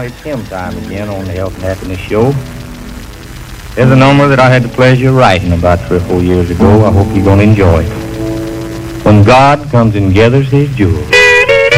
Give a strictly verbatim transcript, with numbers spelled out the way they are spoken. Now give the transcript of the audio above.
it's hymn time again on the Health and Happiness Show. There's a number that I had the pleasure of writing about three or four years ago. I hope you're going to enjoy it. When God comes and gathers his jewels.